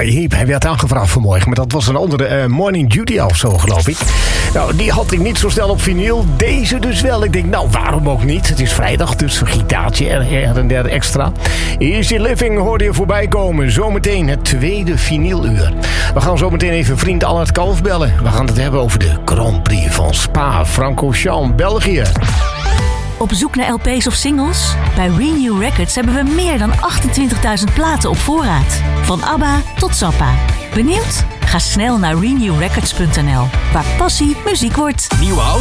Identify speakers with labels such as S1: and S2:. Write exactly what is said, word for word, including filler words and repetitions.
S1: Heep. Hij werd aangevraagd vanmorgen, maar dat was een andere uh, Morning Duty of zo, geloof ik. Nou, die had ik niet zo snel op vinyl. Deze dus wel. Ik denk, nou, waarom ook niet? Het is vrijdag, dus een gitaartje er, er en der extra. Easy Living hoorde je voorbij komen. Zometeen het tweede vinyluur. We gaan zometeen even vriend Allard Kalf bellen. We gaan het hebben over de Grand Prix van Spa-Francorchamps, België.
S2: Op zoek naar L P's of singles? Bij Renew Records hebben we meer dan achtentwintigduizend platen op voorraad. Van ABBA tot Zappa. Benieuwd? Ga snel naar renew records punt n l, waar passie muziek wordt.
S3: Nieuwe auto?